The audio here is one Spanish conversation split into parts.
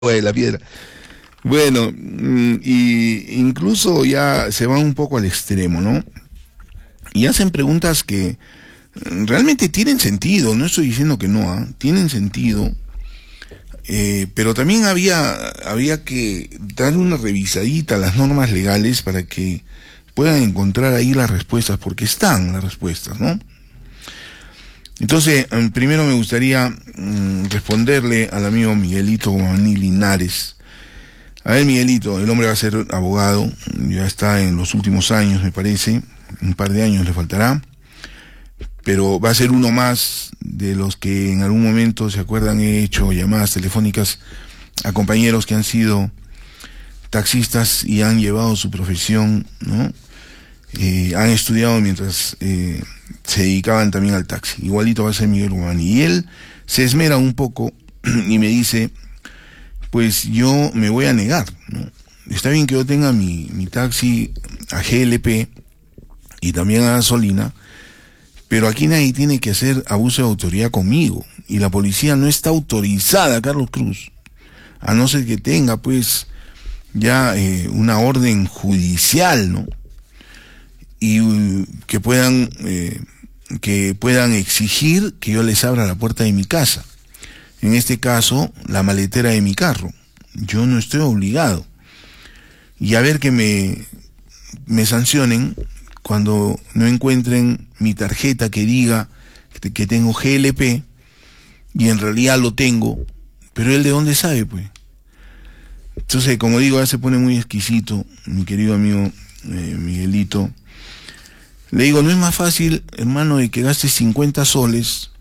de la piedra. Bueno, y incluso ya se van un poco al extremo, ¿no? Y hacen preguntas que realmente tienen sentido, no estoy diciendo que no, ¿ah? Tienen sentido, pero también había que dar una revisadita a las normas legales para que puedan encontrar ahí las respuestas, porque están las respuestas, ¿no? Entonces, primero me gustaría responderle al amigo Miguelito Guamaní Linares. A ver, Miguelito, el hombre va a ser abogado, ya está en los últimos años, me parece, un par de años le faltará, pero va a ser uno más de los que en algún momento, se acuerdan, he hecho llamadas telefónicas a compañeros que han sido taxistas y han llevado su profesión, ¿no? Han estudiado mientras se dedicaban también al taxi. Igualito va a ser Miguel Guamaní. Y él se esmera un poco y me dice, pues yo me voy a negar, ¿no? Está bien que yo tenga mi taxi a GLP y también a gasolina, pero aquí nadie tiene que hacer abuso de autoridad conmigo. Y la policía no está autorizada, Carlos Cruz, a no ser que tenga, pues, ya una orden judicial, ¿no? Y que puedan exigir que yo les abra la puerta de mi casa. En este caso, la maletera de mi carro. Yo no estoy obligado. Y a ver que me sancionen cuando no encuentren mi tarjeta que diga que tengo GLP, y en realidad lo tengo, pero él de dónde sabe, pues. Entonces, como digo, ya se pone muy exquisito, mi querido amigo Miguelito. Le digo, ¿no es más fácil, hermano, de que gastes 50 soles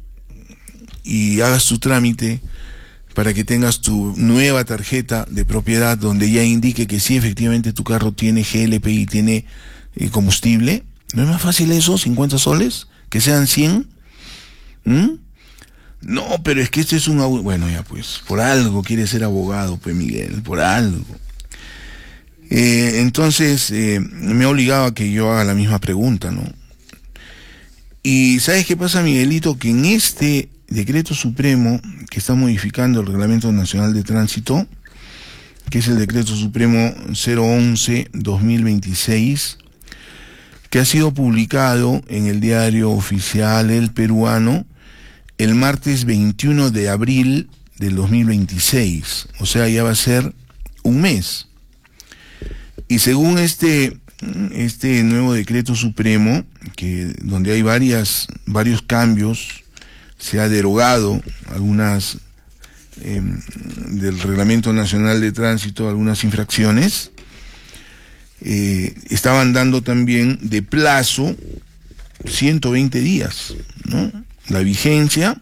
y hagas tu trámite para que tengas tu nueva tarjeta de propiedad donde ya indique que sí, efectivamente tu carro tiene GLP y tiene combustible? ¿No es más fácil eso, 50 soles? ¿Que sean 100? No, pero es que este es un... Bueno, ya pues, por algo quiere ser abogado, pues Miguel, por algo. Entonces, me ha obligado a que yo haga la misma pregunta, ¿no? Y ¿sabes qué pasa, Miguelito? Que en este decreto supremo que está modificando el Reglamento Nacional de Tránsito, que es el decreto supremo 011-2026, que ha sido publicado en el diario oficial El Peruano el martes 21 de abril del 2026, o sea, ya va a ser un mes. Y según este nuevo decreto supremo, donde hay varios cambios, se ha derogado algunas del Reglamento Nacional de Tránsito, algunas infracciones, estaban dando también de plazo 120 días, ¿no? La vigencia,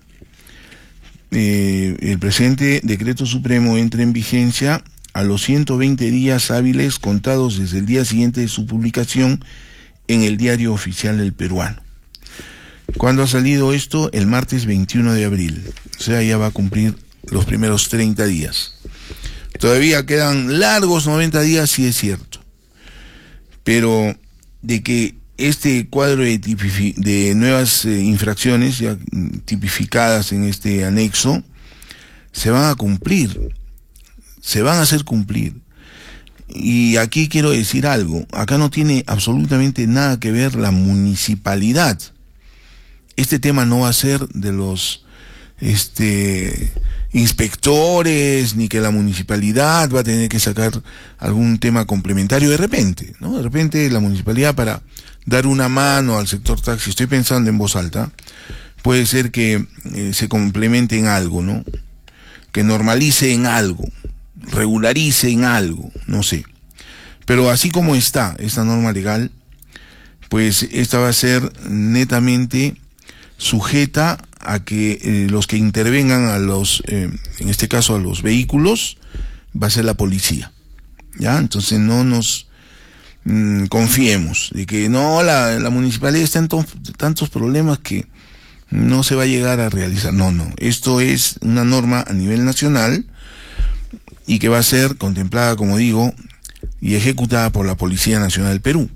el presente decreto supremo entra en vigencia a los 120 días hábiles contados desde el día siguiente de su publicación en el diario oficial del Peruano. ¿Cuándo ha salido esto? El martes 21 de abril. O sea, ya va a cumplir los primeros 30 días. Todavía quedan largos 90 días, sí es cierto. Pero de que este cuadro de nuevas infracciones ya tipificadas en este anexo se van a cumplir, se van a hacer cumplir. Y aquí quiero decir algo, acá no tiene absolutamente nada que ver la municipalidad. Este tema no va a ser de los inspectores, ni que la municipalidad va a tener que sacar algún tema complementario de repente, ¿no? De repente la municipalidad, para dar una mano al sector taxi, estoy pensando en voz alta, puede ser que se complemente en algo, ¿no? Que normalice en algo, regularice en algo, no sé. Pero así como está esta norma legal, pues esta va a ser netamente sujeta a que los que intervengan en este caso a los vehículos, va a ser la policía, ¿ya? Entonces no nos confiemos de que no, la municipalidad está en tantos problemas que no se va a llegar a realizar. No, esto es una norma a nivel nacional y que va a ser contemplada, como digo, y ejecutada por la Policía Nacional del Perú.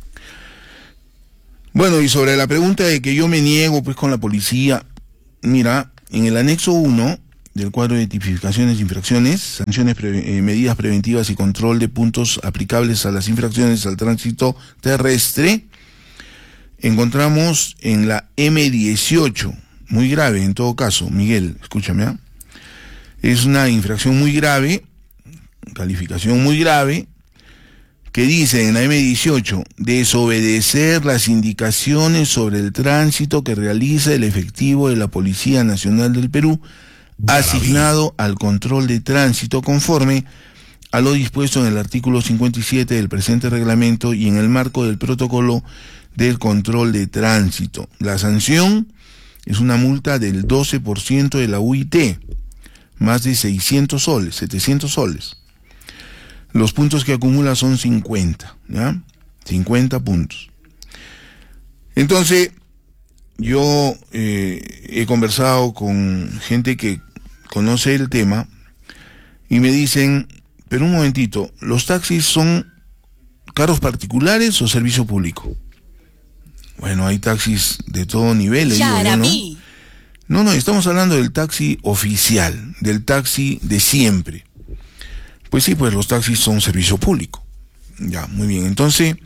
Bueno, y sobre la pregunta de que yo me niego pues con la policía, mira, en el anexo 1 del cuadro de tipificaciones de infracciones, sanciones, medidas preventivas y control de puntos aplicables a las infracciones al tránsito terrestre, encontramos en la M18, muy grave en todo caso, Miguel, escúchame, ¿eh? Es una infracción muy grave, calificación muy grave, que dice en la M18, desobedecer las indicaciones sobre el tránsito que realiza el efectivo de la Policía Nacional del Perú, asignado al control de tránsito conforme a lo dispuesto en el artículo 57 del presente reglamento y en el marco del protocolo del control de tránsito. La sanción es una multa del 12% de la UIT, más de 600 soles, 700 soles. Los puntos que acumula son 50, ¿ya? 50 puntos. Entonces, yo he conversado con gente que conoce el tema y me dicen, pero un momentito, ¿los taxis son carros particulares o servicio público? Bueno, hay taxis de todo nivel, digo yo, ¿no? No, estamos hablando del taxi oficial, del taxi de siempre. Pues sí, pues los taxis son servicio público. Ya, muy bien. Entonces,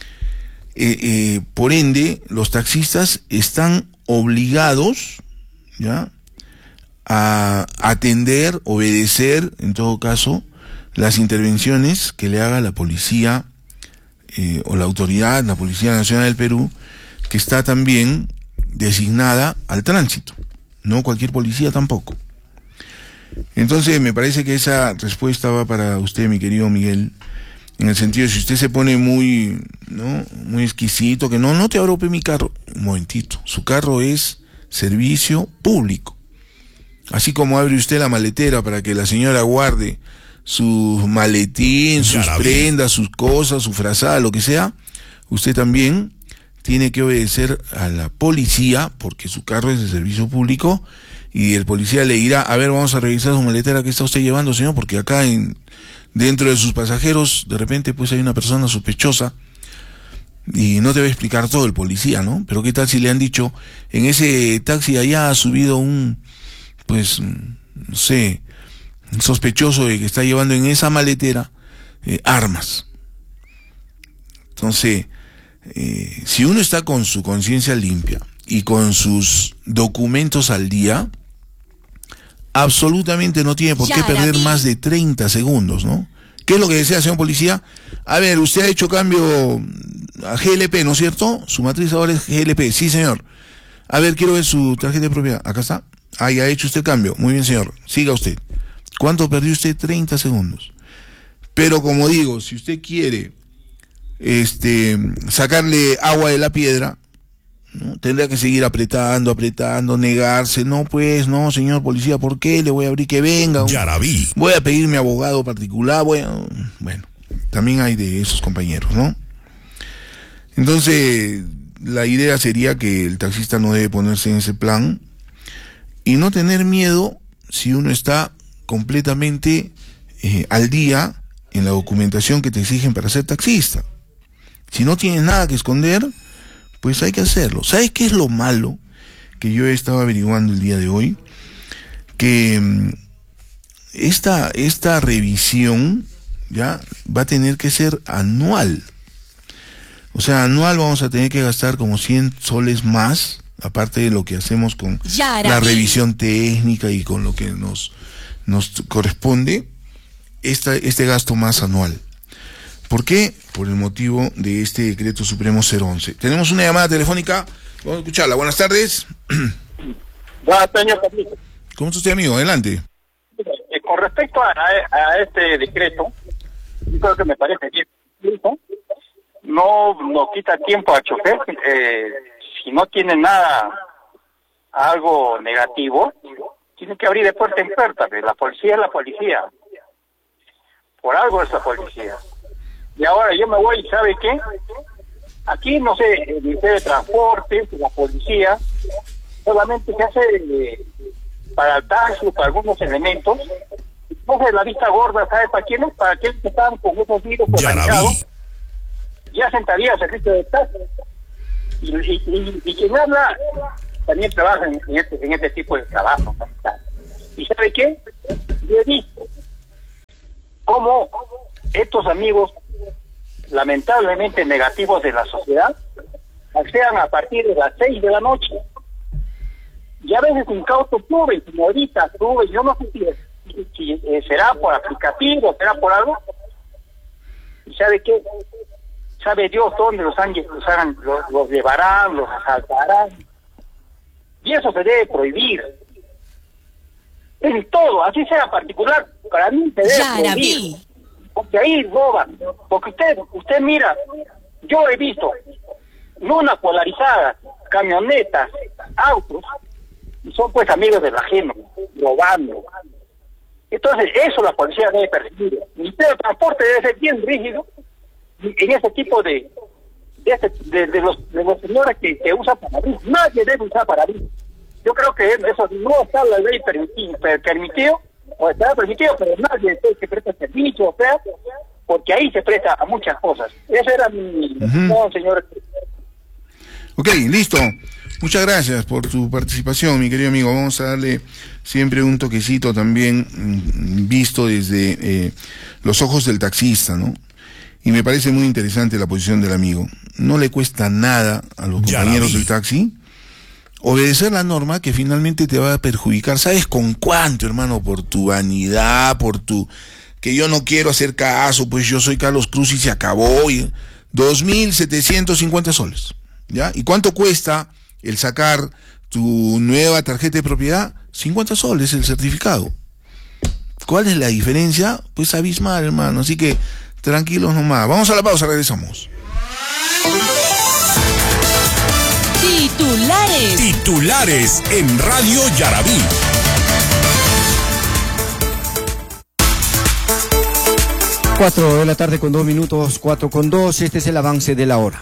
por ende, los taxistas están obligados, ¿ya?, a atender, obedecer, en todo caso, las intervenciones que le haga la policía o la autoridad, la Policía Nacional del Perú, que está también designada al tránsito. No cualquier policía tampoco. Entonces me parece que esa respuesta va para usted, mi querido Miguel, en el sentido de si usted se pone muy, ¿no?, muy exquisito, que no te abro mi carro, un momentito, su carro es servicio público. Así como abre usted la maletera para que la señora guarde su maletín, sus prendas, sus cosas, su frazada, lo que sea, usted también tiene que obedecer a la policía, porque su carro es de servicio público, y el policía le dirá, a ver, vamos a revisar su maletera, ¿qué está usted llevando, señor? Porque acá dentro de sus pasajeros, de repente, pues hay una persona sospechosa, y no te va a explicar todo el policía, ¿no? Pero qué tal si le han dicho, en ese taxi allá ha subido un, pues, no sé, sospechoso de que está llevando en esa maletera armas. Entonces, si uno está con su conciencia limpia y con sus documentos al día, absolutamente no tiene por qué perder más de 30 segundos, ¿no? ¿Qué es lo que desea, señor policía? A ver, usted ha hecho cambio a GLP, ¿no es cierto? Su matriz ahora es GLP, sí, señor. A ver, quiero ver su tarjeta de propiedad. Acá está. Ah, ya ha hecho usted el cambio. Muy bien, señor. Siga usted. ¿Cuánto perdió usted? 30 segundos. Pero como digo, si usted quiere sacarle agua de la piedra, ¿no?, tendrá que seguir apretando, negarse. No, pues, no, señor policía, ¿por qué? Le voy a abrir que venga. Voy a pedir mi abogado particular. Bueno, también hay de esos compañeros, ¿no? Entonces, la idea sería que el taxista no debe ponerse en ese plan y no tener miedo si uno está completamente al día en la documentación que te exigen para ser taxista. Si no tienes nada que esconder, pues hay que hacerlo. ¿Sabes qué es lo malo que yo he estado averiguando el día de hoy? Que esta revisión ya va a tener que ser anual. O sea, anual vamos a tener que gastar como 100 soles más, aparte de lo que hacemos con la revisión técnica y con lo que nos corresponde, este gasto más anual. ¿Por qué? Por el motivo de este decreto supremo 011. Tenemos una llamada telefónica, vamos a escucharla. Buenas tardes. ¿Cómo está usted, amigo? Adelante. Con respecto a este decreto, yo creo que me parece bien. No quita tiempo al chofer. Si no tiene algo negativo, tiene que abrir de puerta en puerta. La policía es la policía. Por algo es la policía. Y ahora yo me voy, ¿sabe qué? Aquí, no sé, el Ministerio de Transporte, la policía, solamente se hace para el taxi, para algunos elementos. Coge la vista gorda, ¿sabe para quiénes? Para aquellos que están con esos virus organizados. Ya sentaría servicio de taxi. Y quien habla también trabaja en este tipo de trabajo, ¿no? ¿Y sabe qué? Yo he visto cómo estos amigos, lamentablemente negativos de la sociedad, accedan a partir de las 6 de la noche. Y a veces incautos suben, señoritas, suben. Yo no sé si será por aplicativo, será por algo. ¿Y sabe qué? ¿Sabe Dios dónde los llevarán, los asaltarán? Y eso se debe prohibir. En todo, así sea particular, para mí se debe prohibir. Porque ahí roban. Porque usted mira, yo he visto lunas polarizadas, camionetas, autos, y son pues amigos del ajeno, robando. Entonces eso la policía debe perseguir. El Ministerio de Transporte debe ser bien rígido en ese tipo de los señores que usan parabrisas. Nadie debe usar parabrisas. Yo creo que eso no está en la ley permitido, o está permitido, pero nadie que presta servicio, o sea, porque ahí se presta a muchas cosas. Esa era mi opinión, señor. Ok, listo. Muchas gracias por tu participación, mi querido amigo. Vamos a darle siempre un toquecito también visto desde los ojos del taxista, ¿no? Y me parece muy interesante la posición del amigo. No le cuesta nada a los compañeros del taxi obedecer la norma que finalmente te va a perjudicar. ¿Sabes con cuánto, hermano? Por tu vanidad, por tu... que yo no quiero hacer caso, pues yo soy Carlos Cruz y se acabó. 2.750 soles, ¿ya? ¿Y cuánto cuesta el sacar tu nueva tarjeta de propiedad? 50 soles el certificado. ¿Cuál es la diferencia? Pues abismal, hermano. Así que tranquilos nomás. Vamos a la pausa, regresamos. Titulares en Radio Yarabí. 4 de la tarde con 2 minutos, 4:02. Este es el avance de la hora.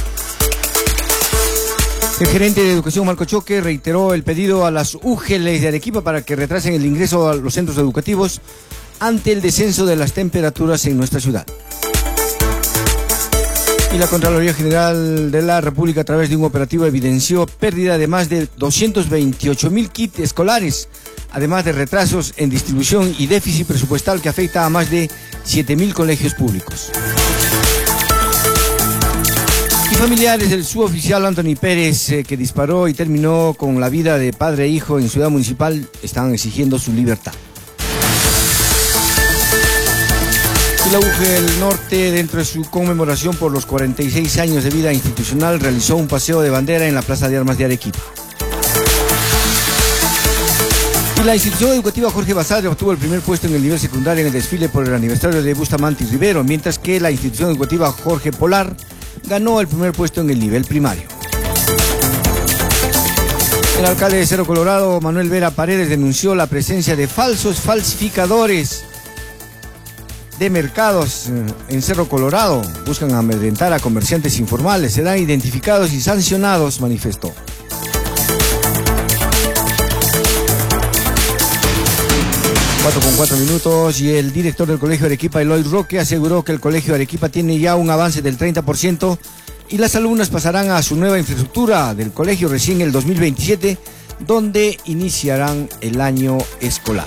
El gerente de Educación, Marco Choque, reiteró el pedido a las UGELs de Arequipa para que retrasen el ingreso a los centros educativos ante el descenso de las temperaturas en nuestra ciudad. Y la Contraloría General de la República, a través de un operativo, evidenció pérdida de más de 228.000 kits escolares, además de retrasos en distribución y déficit presupuestal que afecta a más de 7.000 colegios públicos. Y familiares del suboficial Anthony Pérez, que disparó y terminó con la vida de padre e hijo en Ciudad Municipal, están exigiendo su libertad. La UGEL Norte, dentro de su conmemoración por los 46 años de vida institucional, realizó un paseo de bandera en la Plaza de Armas de Arequipa. Y la institución educativa Jorge Basadre obtuvo el primer puesto en el nivel secundario en el desfile por el aniversario de Bustamante y Rivero, mientras que la institución educativa Jorge Polar ganó el primer puesto en el nivel primario. El alcalde de Cerro Colorado, Manuel Vera Paredes, denunció la presencia de falsos falsificadores de mercados en Cerro Colorado. Buscan amedrentar a comerciantes informales. Serán identificados y sancionados, manifestó. Cuatro con 4 minutos, y el director del Colegio Arequipa, Eloy Roque, aseguró que el Colegio Arequipa tiene ya un avance del 30% y las alumnas pasarán a su nueva infraestructura del colegio recién el 2027, donde iniciarán el año escolar.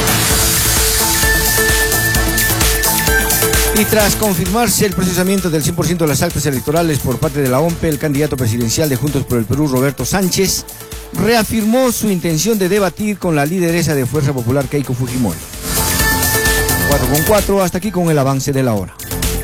Y tras confirmarse el procesamiento del 100% de las actas electorales por parte de la OMPE, el candidato presidencial de Juntos por el Perú, Roberto Sánchez, reafirmó su intención de debatir con la lideresa de Fuerza Popular, Keiko Fujimori. 4:04, hasta aquí con el avance de la hora.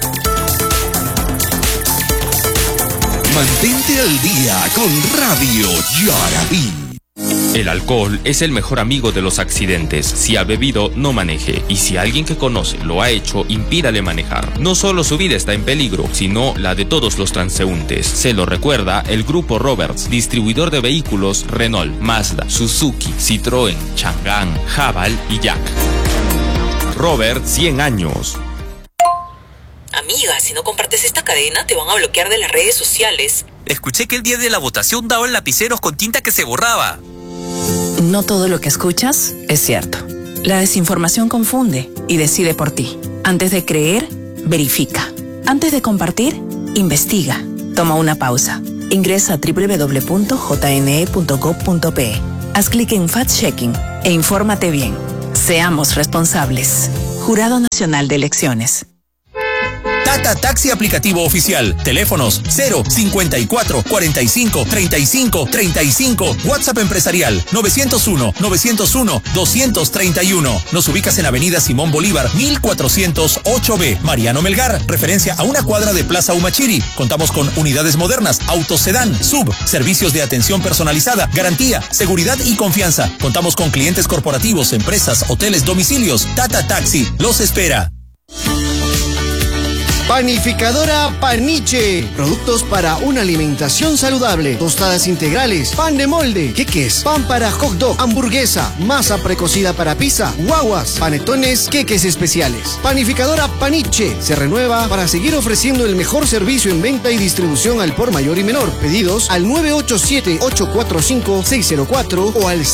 Mantente al día con Radio Yarabí. El alcohol es el mejor amigo de los accidentes. Si ha bebido, no maneje. Y si alguien que conoce lo ha hecho, impídale manejar. No solo su vida está en peligro, sino la de todos los transeúntes. Se lo recuerda el Grupo Roberts, distribuidor de vehículos Renault, Mazda, Suzuki, Citroën, Chang'an, Haval y Jack. Robert, 100 años. Amiga, si no compartes esta cadena, te van a bloquear de las redes sociales. Escuché que el día de la votación daban lapiceros con tinta que se borraba. No todo lo que escuchas es cierto. La desinformación confunde y decide por ti. Antes de creer, verifica. Antes de compartir, investiga. Toma una pausa. Ingresa a www.jne.gov.pe. Haz clic en Fact Checking e infórmate bien. Seamos responsables. Jurado Nacional de Elecciones. Tata Taxi aplicativo oficial. Teléfonos 054 45 35 35. WhatsApp empresarial 901 901 231. Nos ubicas en Avenida Simón Bolívar 1408B. Mariano Melgar, referencia a una cuadra de Plaza Humachiri. Contamos con unidades modernas, autos sedán, sub, servicios de atención personalizada, garantía, seguridad y confianza. Contamos con clientes corporativos, empresas, hoteles, domicilios. Tata Taxi los espera. Panificadora Paniche. Productos para una alimentación saludable. Tostadas integrales, pan de molde, queques, pan para hot dog, hamburguesa, masa precocida para pizza, guaguas, panetones, queques especiales. Panificadora Paniche se renueva para seguir ofreciendo el mejor servicio en venta y distribución al por mayor y menor. Pedidos al 987-845-604 o al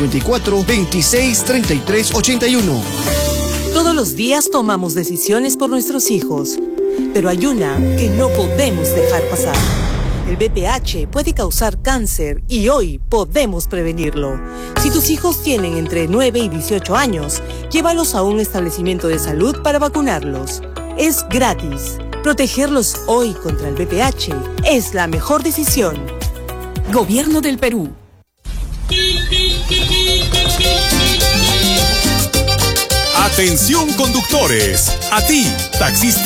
054-263381. Todos los días tomamos decisiones por nuestros hijos, pero hay una que no podemos dejar pasar. El VPH puede causar cáncer y hoy podemos prevenirlo. Si tus hijos tienen entre 9 y 18 años, llévalos a un establecimiento de salud para vacunarlos. Es gratis. Protegerlos hoy contra el VPH es la mejor decisión. Gobierno del Perú. Atención conductores, a ti, taxista.